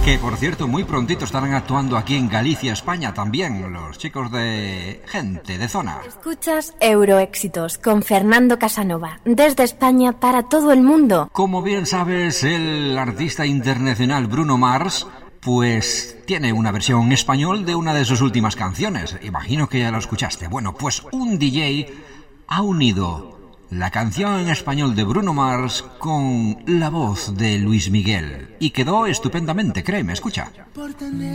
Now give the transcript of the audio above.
Que por cierto, muy prontito estarán actuando aquí en Galicia, España también, los chicos de Gente de Zona. Escuchas Euroéxitos con Fernando Casanova, desde España para todo el mundo. Como bien sabes, el artista internacional Bruno Mars, pues tiene una versión en español de una de sus últimas canciones. Imagino que ya lo escuchaste. Bueno, pues un DJ ha unido la canción en español de Bruno Mars con la voz de Luis Miguel y quedó estupendamente, créeme, escucha.